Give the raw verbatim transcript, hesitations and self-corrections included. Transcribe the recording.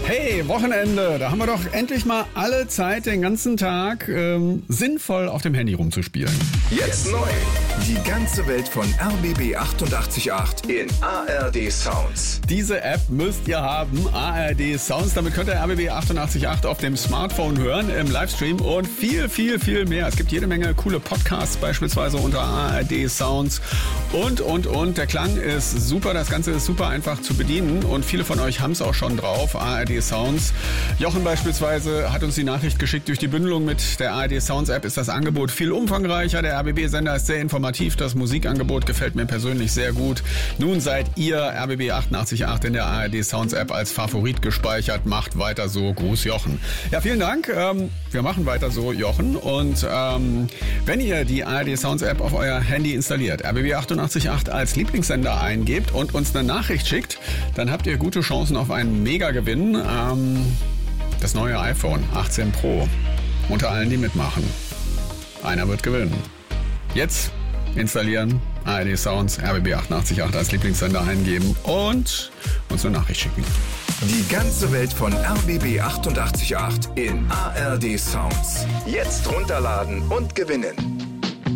Hey, Wochenende, da haben wir doch endlich mal alle Zeit, den ganzen Tag ähm, sinnvoll auf dem Handy rumzuspielen. Jetzt neu. Die ganze Welt von R B B achtundachtzig Komma acht in A R D Sounds. Diese App müsst ihr haben, A R D Sounds. Damit könnt ihr R B B achtundachtzig Komma acht auf dem Smartphone hören, im Livestream und viel, viel, viel mehr. Es gibt jede Menge coole Podcasts, beispielsweise unter A R D Sounds und, und, und. Der Klang ist super, das Ganze ist super einfach zu bedienen und viele von euch haben es auch schon drauf, A R D Sounds. Jochen beispielsweise hat uns die Nachricht geschickt, durch die Bündelung mit der A R D Sounds App ist das Angebot viel umfangreicher. Der R B B-Sender ist sehr informativ, das Musikangebot gefällt mir persönlich sehr gut. Nun seid ihr R B B achtundachtzig Komma acht in der A R D Sounds App als Favorit gespeichert. Macht weiter so. Gruß Jochen. Ja, vielen Dank. Ähm, wir machen weiter so, Jochen. Und ähm, wenn ihr die A R D Sounds App auf euer Handy installiert, R B B achtundachtzig Komma acht als Lieblingssender eingebt und uns eine Nachricht schickt, dann habt ihr gute Chancen auf einen Mega-Gewinn. Ähm, das neue iPhone achtzehn Pro. Unter allen, die mitmachen. Einer wird gewinnen. Jetzt installieren, A R D Sounds, R B B achtundachtzig Komma acht als Lieblingssender eingeben und uns eine Nachricht schicken. Die ganze Welt von R B B achtundachtzig Komma acht in A R D Sounds. Jetzt runterladen und gewinnen.